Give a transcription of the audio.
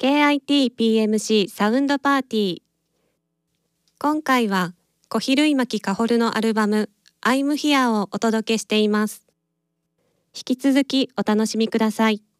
KIT-PMC サウンドパーティー。今回は小比類巻かほるのアルバム I'm Here をお届けしています。引き続きお楽しみください。